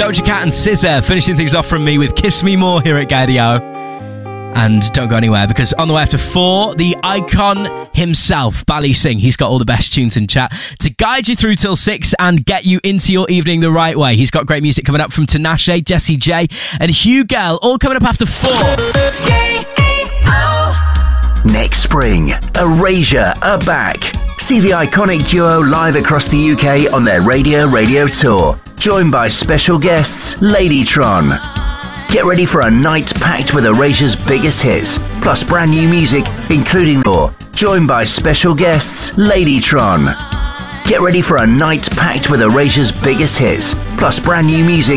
Doja Cat and SZA finishing things off from me with Kiss Me More here at Gaydio. And don't go anywhere, because on the way after 4, the icon himself, Bally Singh. He's got all the best tunes and chat to guide you through till 6 and get you into your evening the right way. He's got great music coming up from Tinashe, Jessie J and Hugh Gell, all coming up after 4. Next spring, Erasure are back. See the iconic duo live across the UK on their Radio Tour, joined by special guests Ladytron. Get ready for a night packed with Erasure's biggest hits, plus brand new music, including more. Joined by special guests Ladytron. Get ready for a night packed with Erasure's biggest hits, plus brand new music,